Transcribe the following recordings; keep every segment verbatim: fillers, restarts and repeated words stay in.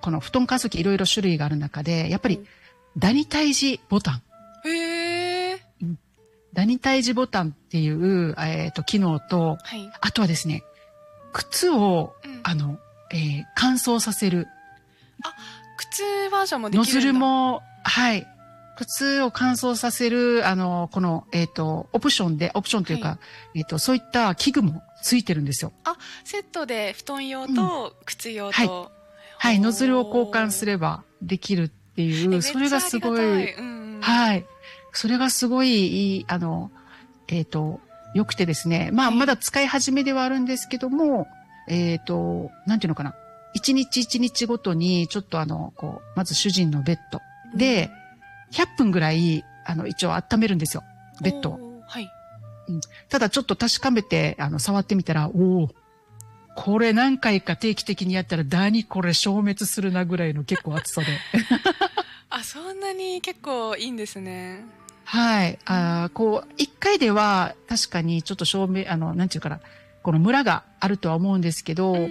この布団乾燥機いろいろ種類がある中で、やっぱり、ダニ退治ボタン。 へー。 ダニ退治ボタンっていう、えっと、機能と、 はい、 あとはですね、靴を、うん、あの、えー、乾燥させる。 あ、靴バージョンもできるんだ。 ノズルも、はい。靴を乾燥させる、あの、この、えっと、オプションで、オプションというか、はい、えっと、そういった器具もついてるんですよ。 あ、セットで布団用と靴用と。うん、 はい。はい、ノズルを交換すればできるっていう、それがすごい、うんうん、はい。それがすごいいい、あの、えっと、良くてですね。まあ、まだ使い始めではあるんですけども、えっと、なんていうのかな。一日一日ごとに、ちょっとあの、こう、まず主人のベッドで、ひゃっぷんぐらい、あの、一応温めるんですよ。ベッドを。 はい。 うん。ただちょっと確かめて、あの、触ってみたら、おお、これ何回か定期的にやったら、ダニこれ消滅するなぐらいの結構熱さで。 あ、そんなに結構いいんですね。 はい。あこう、一回では確かにちょっと照明、あの、なんていうかな、このムラがあるとは思うんですけど、うんうん、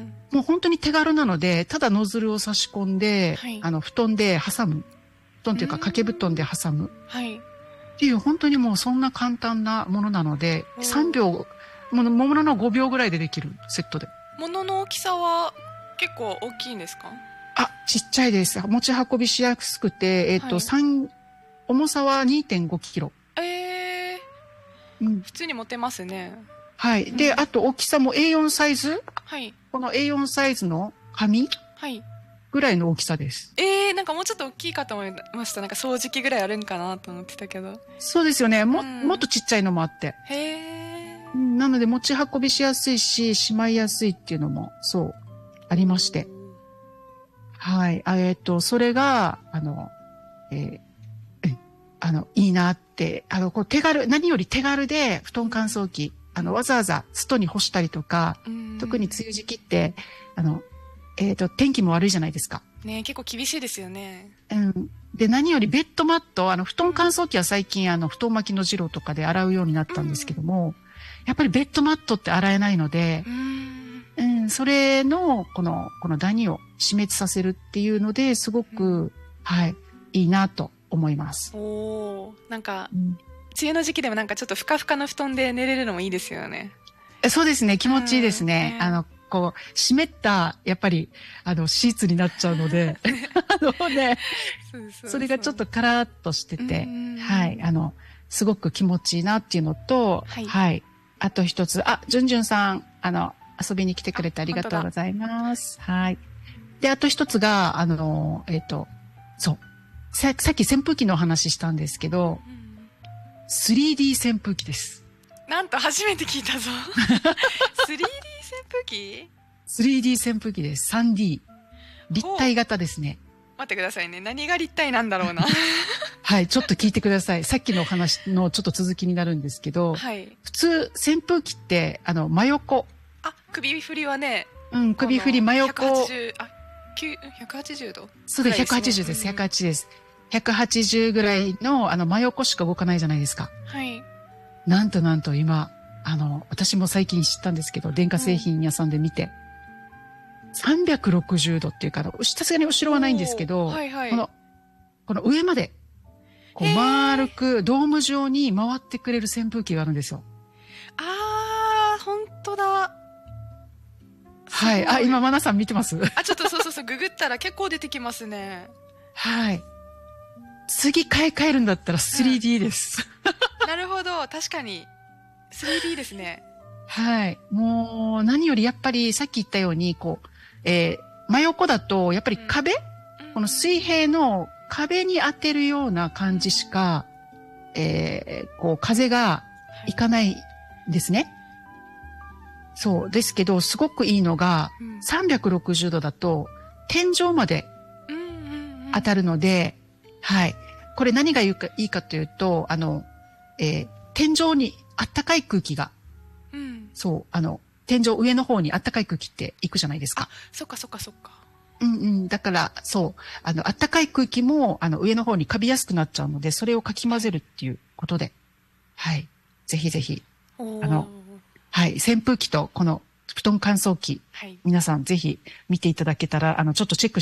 もう本当に手軽なので、ただノズルを差し込んで、はい、あの、布団で挟む。布団というか掛け布団で挟む。はい。っていう、本当にもうそんな簡単なものなので、さんびょう、もののごびょうぐらいでできる、セットで。 ものの大きさは結構大きいんですか？ あ、ちっちゃいです。持ち運びしやすくて、えっと、はい、3、重さは にてんごキロ。 ええー、うん。普通に持てますね。 はい。で、うん、あと大きさも エーよん サイズ。 はい。 この エーよん サイズの紙。 はい。 ぐらいの大きさです。 ええー、なんかもうちょっと大きいかと思いました。なんか掃除機ぐらいあるんかなと思ってたけど。 そうですよね。も、うん、もっとちっちゃいのもあって。 へえ。 なので持ち運びしやすいし、しまいやすいっていうのも、そう、ありまして。はい。えっと、それが、あの、えー、あの、いいなって、あの、こう手軽、何より手軽で布団乾燥機、あの、わざわざ外に干したりとか、特に梅雨時期って、あの、えっと、天気も悪いじゃないですか。 ね、結構厳しいですよね。 うん。で、何よりベッドマット、あの、布団乾燥機は最近、あの、布団巻きのジローとかで洗うようになったんですけども、うん、やっぱりベッドマットって洗えないので、うんうん、それの、この、このダニを死滅させるっていうので、すごく、うん、はい、いいなと思います。 おー、なんか、うん、梅雨の時期でもなんかちょっとふかふかの布団で寝れるのもいいですよね。 そうですね、気持ちいいですね。あの、こう、湿った、やっぱり、あの、シーツになっちゃうので、あのね、そうそうそう、それがちょっとカラーっとしてて、はい、あの、すごく気持ちいいなっていうのと、はい、はい。あと一つ、あ、じゅんじゅんさん、あの、遊びに来てくれてありがとうございます。はい。で、あと一つが、あの、えっと、そう。さ、さっき扇風機のお話ししたんですけど、うん、スリーディー 扇風機です。 なんと初めて聞いたぞ。スリーディー 扇風機 ? スリーディー 扇風機です。スリーディー。立体型ですね。 待ってくださいね。何が立体なんだろうな。 はい、ちょっと聞いてください。さっきのお話のちょっと続きになるんですけど、はい、普通、扇風機って、あの、真横。 あ、首振りはね。 うん、首振り真横。 ひゃくはちじゅう、あ、ひゃくはちじゅうどそうです、ひゃくはちじゅうです。ひゃくはちじゅうです。ひゃくはちじゅうぐらいの、あの、真横しか動かないじゃないですか。 はい。 なんとなんと今、あの、私も最近知ったんですけど、電化製品屋さんで見て、うん、さんびゃくろくじゅうどっていうか、さすがに後ろはないんですけど、はいはい、この、この上まで、こう丸くドーム状に回ってくれる扇風機があるんですよ。 あー、ほんとだ。 はい。あ、今、マナさん見てます？ あ、ちょっとそうそうそう、ググったら結構出てきますね。 はい。次買い替えるんだったら スリーディー です。 うん、なるほど。確かに。スリーディー ですね。 はい。もう、何よりやっぱりさっき言ったように、こう、えー、真横だと、やっぱり壁、うん、この水平の壁に当てるような感じしか、えー、こう、風がいかないんですね。はい、そう。ですけど、すごくいいのが、うん、さんびゃくろくじゅうどだと、天井まで当たるので、はい。これ何がいいか、いいかというと、あの、えー、天井にあったかい空気が、うん、そう、あの、天井上の方にあったかい空気って行くじゃないですか。 あ、そっかそっかそっか。 うんうん。だから、そう、あの、あったかい空気も、あの、上の方にカビやすくなっちゃうので、それをかき混ぜるっていうことで、はい。ぜひぜひ、あの、はい、扇風機とこの布団乾燥機、はい、皆さんぜひ見ていただけたら、あの、ちょっとチェック